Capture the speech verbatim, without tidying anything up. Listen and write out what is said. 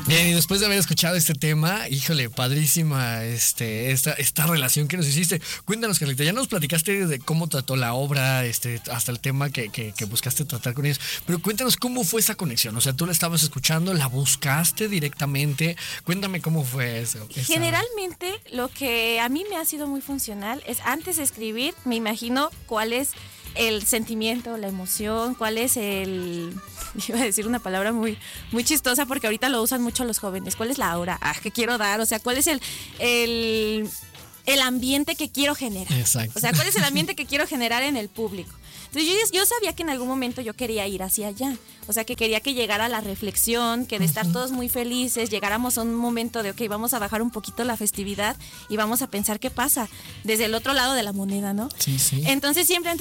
Bien, y después de haber escuchado este tema, híjole, padrísima este, esta, esta relación que nos hiciste. Cuéntanos, Carlita, ya nos platicaste de cómo trató la obra, este, hasta el tema que, que, que buscaste tratar con ellos, pero cuéntanos cómo fue esa conexión. O sea, tú la estabas escuchando, la buscaste directamente. Cuéntame cómo fue eso. Esa... Generalmente, lo que a mí me ha sido muy funcional es antes de escribir, me imagino cuál es el sentimiento, la emoción, cuál es el... Iba a decir una palabra muy, muy chistosa porque ahorita lo usan mucho los jóvenes. ¿Cuál es la aura ah, que quiero dar? O sea, ¿cuál es el, el, el ambiente que quiero generar? Exacto. O sea, ¿cuál es el ambiente que quiero generar en el público? Entonces yo, yo sabía que en algún momento yo quería ir hacia allá. O sea, que quería que llegara la reflexión, que de estar todos muy felices, llegáramos a un momento de, ok, vamos a bajar un poquito la festividad y vamos a pensar qué pasa desde el otro lado de la moneda, ¿no? Sí, sí. Entonces siempre antes